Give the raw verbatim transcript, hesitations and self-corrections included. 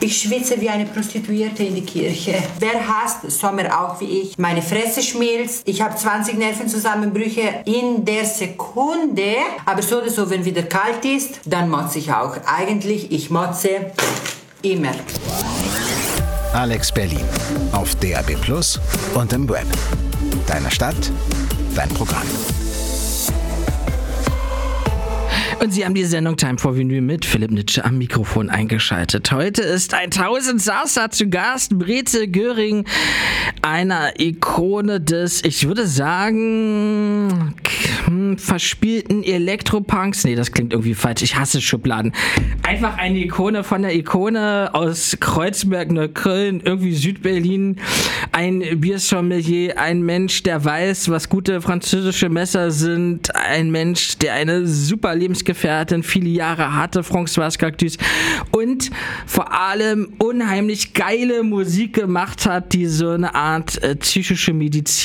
Ich schwitze wie eine Prostituierte in die Kirche. Wer hasst Sommer auch wie ich? Meine Fresse schmilzt. Ich habe zwanzig Nervenzusammenbrüche in der Sekunde. Aber so oder so, wenn wieder kalt ist, dann motze ich auch. Eigentlich, ich motze immer. Alex Berlin auf D A B Plus und im Web. Deine Stadt, dein Programm. Und Sie haben die Sendung Time for Vinyl mit Philipp Nitsche am Mikrofon eingeschaltet. Heute ist ein Tausendsasser zu Gast, Brete Göring, einer Ikone des, ich würde sagen, verspielten Elektropunks. Nee, das klingt irgendwie falsch. Ich hasse Schubladen. Einfach eine Ikone von der Ikone aus Kreuzberg, Neukölln, irgendwie Südberlin. Ein Biersommelier, ein Mensch, der weiß, was gute französische Messer sind. Ein Mensch, der eine super Lebensgefährtin viele Jahre hatte, Françoise Cactus. Und vor allem unheimlich geile Musik gemacht hat, die so eine Art äh, psychische Medizin